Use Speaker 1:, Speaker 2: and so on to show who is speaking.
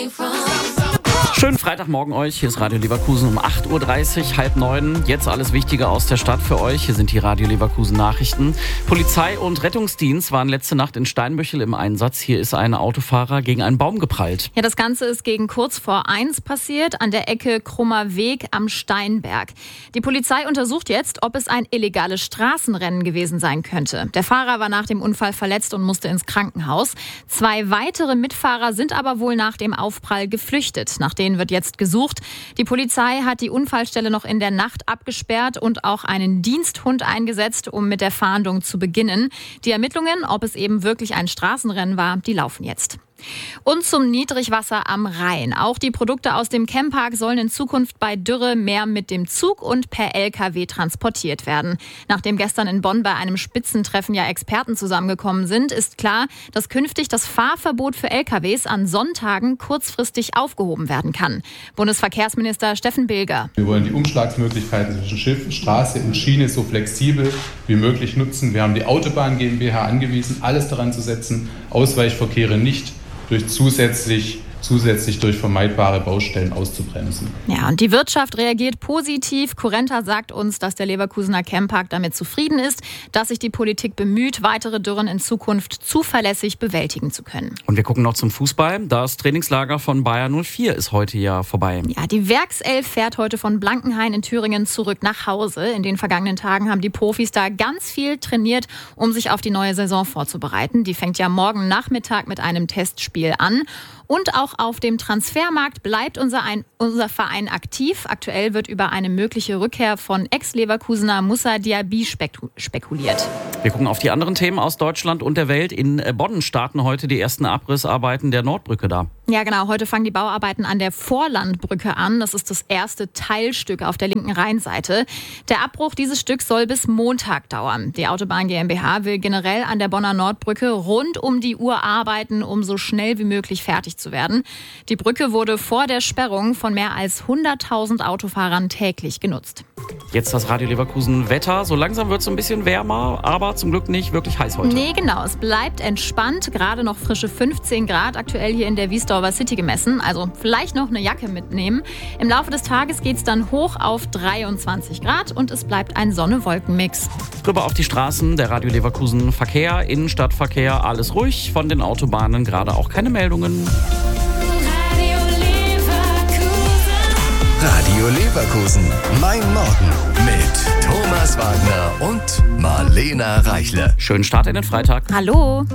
Speaker 1: Schönen Freitagmorgen euch. Hier ist Radio Leverkusen um 8.30 Uhr, 8:30. Jetzt alles Wichtige aus der Stadt für euch. Hier sind die Radio Leverkusen Nachrichten. Polizei und Rettungsdienst waren letzte Nacht in Steinbüchel im Einsatz. Hier ist ein Autofahrer gegen einen Baum geprallt.
Speaker 2: Ja, das Ganze ist gegen kurz vor 1 passiert, an der Ecke Krummer Weg am Steinberg. Die Polizei untersucht jetzt, ob es ein illegales Straßenrennen gewesen sein könnte. Der Fahrer war nach dem Unfall verletzt und musste ins Krankenhaus. 2 weitere Mitfahrer sind aber wohl nach dem Aufprall geflüchtet. Nach denen wird jetzt gesucht. Die Polizei hat die Unfallstelle noch in der Nacht abgesperrt und auch einen Diensthund eingesetzt, um mit der Fahndung zu beginnen. Die Ermittlungen, ob es eben wirklich ein Straßenrennen war, die laufen jetzt. Und zum Niedrigwasser am Rhein. Auch die Produkte aus dem Chempark sollen in Zukunft bei Dürre mehr mit dem Zug und per LKW transportiert werden. Nachdem gestern in Bonn bei einem Spitzentreffen ja Experten zusammengekommen sind, ist klar, dass künftig das Fahrverbot für LKWs an Sonntagen kurzfristig aufgehoben werden kann. Bundesverkehrsminister Steffen Bilger.
Speaker 3: Wir wollen die Umschlagsmöglichkeiten zwischen Schiff, Straße und Schiene so flexibel wie möglich nutzen. Wir haben die Autobahn GmbH angewiesen, alles daran zu setzen, Ausweichverkehre nicht durch zusätzlich durch vermeidbare Baustellen auszubremsen.
Speaker 2: Ja, und die Wirtschaft reagiert positiv. Currenta sagt uns, dass der Leverkusener Chempark damit zufrieden ist, dass sich die Politik bemüht, weitere Dürren in Zukunft zuverlässig bewältigen zu können.
Speaker 1: Und wir gucken noch zum Fußball. Das Trainingslager von Bayer 04 ist heute ja vorbei.
Speaker 2: Ja, die Werkself fährt heute von Blankenhain in Thüringen zurück nach Hause. In den vergangenen Tagen haben die Profis da ganz viel trainiert, um sich auf die neue Saison vorzubereiten. Die fängt ja morgen Nachmittag mit einem Testspiel an. Und auch auf dem Transfermarkt bleibt unser Verein aktiv. Aktuell wird über eine mögliche Rückkehr von Ex-Leverkusener Moussa Diaby spekuliert.
Speaker 1: Wir gucken auf die anderen Themen aus Deutschland und der Welt. In Bonn starten heute die ersten Abrissarbeiten der Nordbrücke da.
Speaker 2: Ja, genau. Heute fangen die Bauarbeiten an der Vorlandbrücke an. Das ist das erste Teilstück auf der linken Rheinseite. Der Abbruch dieses Stücks soll bis Montag dauern. Die Autobahn GmbH will generell an der Bonner Nordbrücke rund um die Uhr arbeiten, um so schnell wie möglich fertig zu werden. Die Brücke wurde vor der Sperrung von mehr als 100.000 Autofahrern täglich genutzt.
Speaker 1: Jetzt das Radio Leverkusen Wetter. So langsam wird es ein bisschen wärmer, aber zum Glück nicht wirklich heiß heute.
Speaker 2: Nee, genau. Es bleibt entspannt. Gerade noch frische 15 Grad aktuell hier in der Wiesdorfer City gemessen. Also vielleicht noch eine Jacke mitnehmen. Im Laufe des Tages geht es dann hoch auf 23 Grad und es bleibt ein Sonne-Wolken-Mix.
Speaker 1: Rüber auf die Straßen, der Radio Leverkusen Verkehr, Innenstadtverkehr, alles ruhig. Von den Autobahnen gerade auch keine Meldungen.
Speaker 4: Radio Leverkusen. Mein Morgen mit Thomas Wagner und Marlena Reichle.
Speaker 1: Schönen Start in den Freitag.
Speaker 2: Hallo.